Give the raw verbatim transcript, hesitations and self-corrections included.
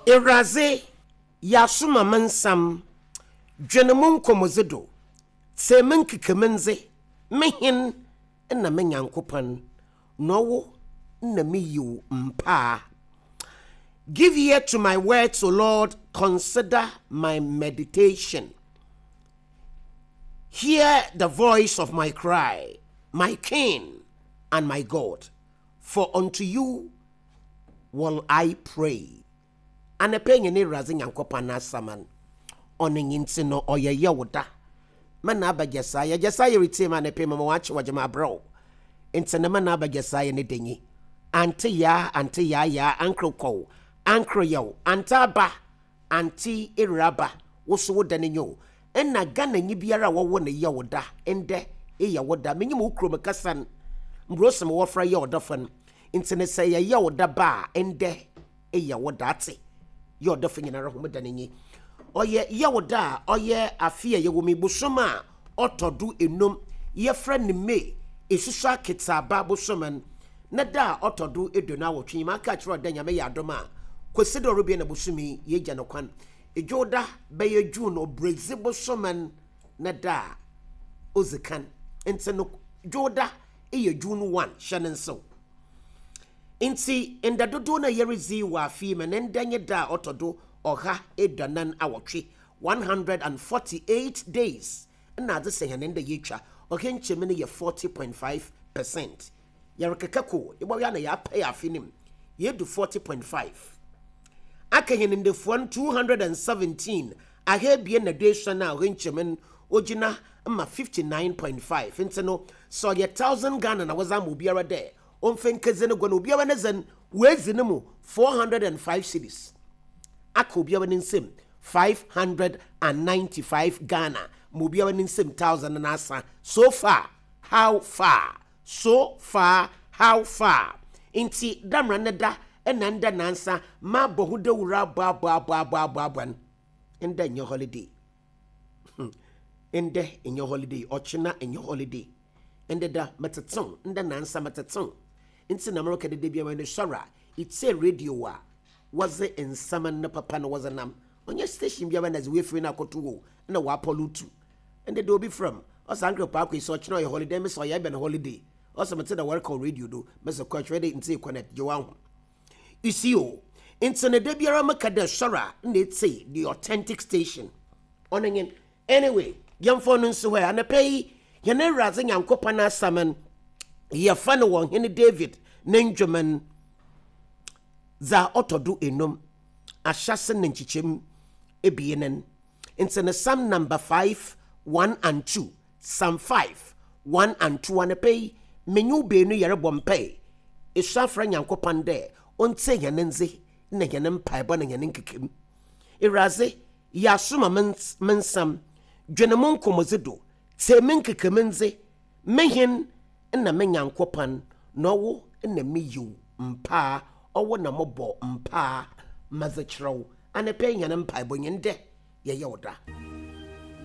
Eraze yasuma mansam dwenemun komozedo semen kikemenze mehin na menyankopan nowo na meyu mpa. Give ear to my words, O Lord, consider my meditation. Hear the voice of my cry, my King and my God, for unto you will I pray. And a penny ne razing and copana saman on in insino or ya yawoda. Manaba Jesaya, Jesaya retain and a payment watch wajama bro. Intina manaba Jesaya ne dingy. Ante ya, ante ya ya, ankle ko, ankle yo, antaba, anti iraba, was wooden in you. And na gana nibiara wa wona yawoda, ende e yawoda, minimu kromakasan, brosum wafra yawodafan. Intina say ya yawoda ba, ende e yawodati. Yo dofin na rahu medanenyi oye yawoda oye afia ye wumi busoma otodu enum ye friend me esusa kitaba busoman na da otodu edona wotwe ma ka kiro da nyame ya adoma kwesido robi na busumi ye gya no kwan ejoda be ye ju no brazil busoman na da ozikan ente no joda e ye ju no one shanenso. Inti indadodo na yerizi wa fi menendanye da otodo oha edanan awotwe one hundred forty-eight days na de se hanenda yecha okenche mene ye forty point five percent yerekekako ibo ya na ya pay afinim ye do forty point five akahenende fon two hundred seventeen ahebie na desha na okenche men ogina ma fifty-nine point five inteno so ye one thousand Ghana na wazamu biara there onfenkezene gwana obiawa nezen wezine mu four hundred five cities aka obiawa nsem five hundred ninety-five Ghana mobiawa nsem one thousand na asa. So far how far so far how far inti damra neda enanda nansa ma bohude wura ba ba ba ba ba ban enda in your holiday ende in your holiday ochina in your holiday ende da mataton enda nansa mataton inti na America de debia when shara it's a radio wa was it in saman na papa no was a nam on your station bia when as we free na kotu na wa polutu and they be from us uncle park is such no your holiday me so ya be na holiday also me the work on radio do me so coach ready inti connect you wan you see o inti na debia America de shara na say the authentic station on again anyway yam phone nso where na pay ye na razing yankopa na saman ye fan won hene David Nenjamin za otodu enum ahyase nenchichem ebienen into the Psalm number five one and two Psalm five one and two and pay menu benu yere bompe esafra nyankopan de onte yenenze na yenem paibo na yenen kekem iraze yasuma mensam dwenemon komozedo temen kekemenze mehin na menyankopan nowo na meyu mpa owo na mobo mpa mazachiro ane pe nyanem paibo nyende ye yoda.